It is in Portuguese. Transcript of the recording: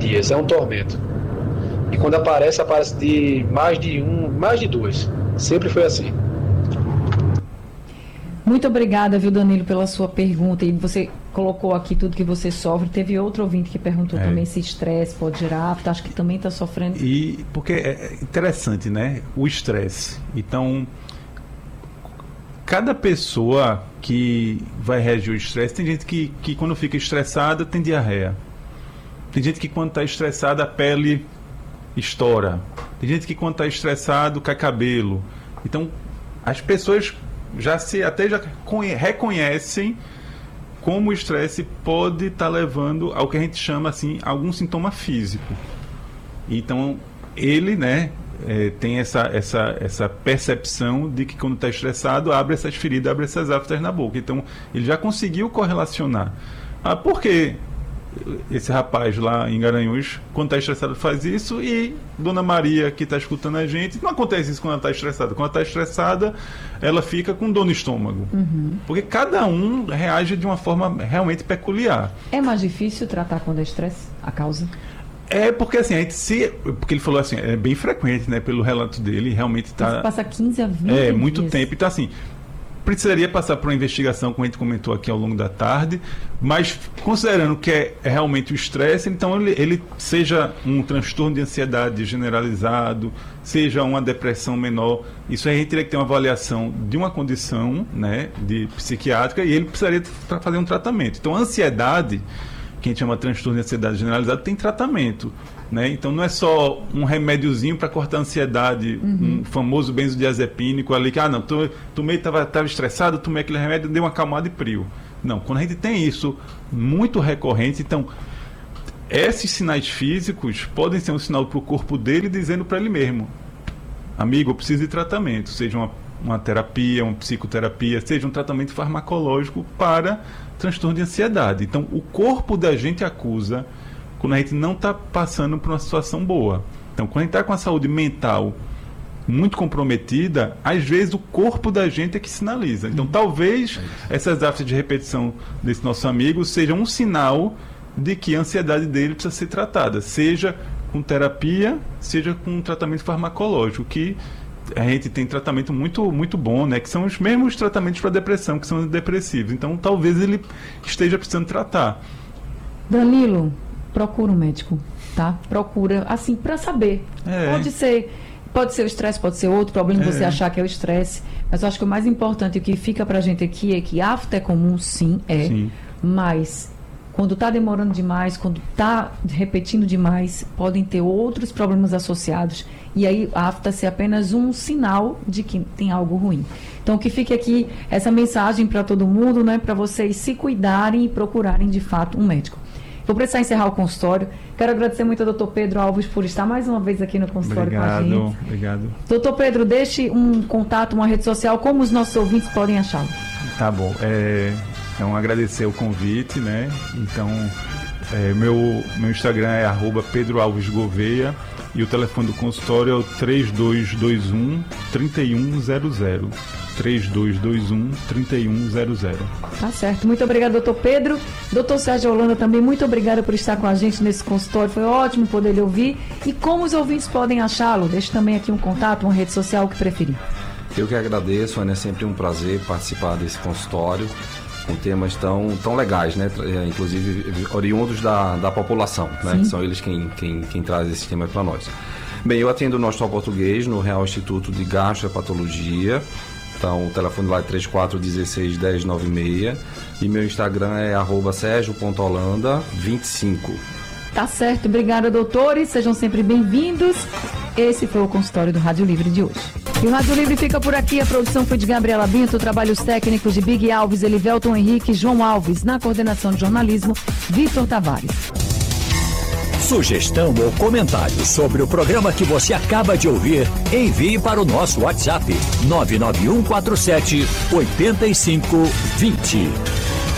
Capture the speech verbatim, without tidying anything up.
dias, é um tormento. E quando aparece, aparece de mais de um, mais de dois. Sempre foi assim. Muito obrigada, viu, Danilo, pela sua pergunta. E você colocou aqui tudo que você sofre. Teve outro ouvinte que perguntou é. também se estresse pode gerar afta. Acho que também está sofrendo. E porque é interessante, né? O estresse. Então, cada pessoa que vai reagir ao estresse, tem gente que, que quando fica estressada tem diarreia. Tem gente que quando está estressada a pele estoura. Tem gente que quando está estressado cai cabelo. Então, as pessoas já se até já reconhecem como o estresse pode estar tá levando ao que a gente chama assim algum sintoma físico. Então ele, né, é, tem essa, essa, essa percepção de que quando está estressado abre essas feridas, abre essas aftas na boca. Então ele já conseguiu correlacionar. Ah, por quê? Esse rapaz lá em Garanhuns, quando está estressado, faz isso, e Dona Maria, que está escutando a gente, não acontece isso quando ela está estressada. Quando ela está estressada, ela fica com dor no estômago. Uhum. Porque cada um reage de uma forma realmente peculiar. É mais difícil tratar quando é estresse, a causa? É porque assim, a gente se. Porque ele falou assim, é bem frequente, né? Pelo relato dele, realmente está. Passa quinze a vinte É, muito dias. tempo. Então, assim. Precisaria passar por uma investigação, como a gente comentou aqui ao longo da tarde, mas considerando que é, é realmente o estresse, então ele, ele seja um transtorno de ansiedade generalizado, seja uma depressão menor, isso aí a gente teria que ter uma avaliação de uma condição, né, de psiquiátrica, e ele precisaria fazer um tratamento. Então a ansiedade, que a gente chama de transtorno de ansiedade generalizado, tem tratamento. Né? Então não é só um remédiozinho para cortar a ansiedade, uhum. um famoso benzodiazepínico ali, que ah não, tomei, estava estressado, tomei aquele remédio, dei uma acalmada e prio. Não, quando a gente tem isso muito recorrente, então esses sinais físicos podem ser um sinal para o corpo dele dizendo para ele mesmo, amigo, eu preciso de tratamento, seja uma, uma terapia, uma psicoterapia, seja um tratamento farmacológico para transtorno de ansiedade. Então o corpo da gente acusa quando a gente não está passando por uma situação boa. Então, quando a gente está com a saúde mental muito comprometida, às vezes o corpo da gente é que sinaliza. Então, talvez essas aftas de repetição desse nosso amigo sejam um sinal de que a ansiedade dele precisa ser tratada, seja com terapia, seja com um tratamento farmacológico, que a gente tem tratamento muito, muito bom, né? Que são os mesmos tratamentos para depressão, que são depressivos. Então, talvez ele esteja precisando tratar. Danilo, procura um médico, tá? Procura, assim, para saber. É. Pode ser, pode ser o estresse, pode ser outro problema, é. Você achar que é o estresse. Mas eu acho que o mais importante, o que fica pra gente aqui é que afta é comum, sim, é. Sim. Mas quando tá demorando demais, quando tá repetindo demais, podem ter outros problemas associados. E aí a afta ser apenas um sinal de que tem algo ruim. Então que fique aqui essa mensagem para todo mundo, né? Para vocês se cuidarem e procurarem de fato um médico. Vou precisar encerrar o consultório. Quero agradecer muito ao doutor Pedro Alves por estar mais uma vez aqui no consultório obrigado, com a gente. Obrigado. doutor Pedro, deixe um contato, uma rede social, como os nossos ouvintes podem achá-lo. Tá bom. É, é um agradecer o convite, né? Então, é, meu, meu Instagram é arroba Pedro Alves Gouveia e o telefone do consultório é o três dois dois um, três um zero zero. três dois dois um, três um zero zero. Tá certo. Muito obrigado, doutor Pedro. doutor Sérgio Holanda também, muito obrigada por estar com a gente nesse consultório. Foi ótimo poder lhe ouvir. E como os ouvintes podem achá-lo? Deixe também aqui um contato, uma rede social, o que preferir. Eu que agradeço, Ana, é sempre um prazer participar desse consultório com temas tão, tão legais, né? Inclusive oriundos da, da população, né? Que são eles quem, quem, quem traz esse tema para nós. Bem, eu atendo no Hospital Português, no Real Instituto de Gastropatologia. Então, o telefone lá é três quatro um seis, um zero nove seis e meu Instagram é arroba sergio ponto holanda vinte e cinco. Tá certo. Obrigada, doutores. Sejam sempre bem-vindos. Esse foi o consultório do Rádio Livre de hoje. E o Rádio Livre fica por aqui. A produção foi de Gabriela Binto, trabalhos técnicos de Big Alves, Elivelton Henrique e João Alves. Na coordenação de jornalismo, Vitor Tavares. Sugestão ou comentário sobre o programa que você acaba de ouvir, envie para o nosso WhatsApp nove nove um quatro sete oito cinco dois zero.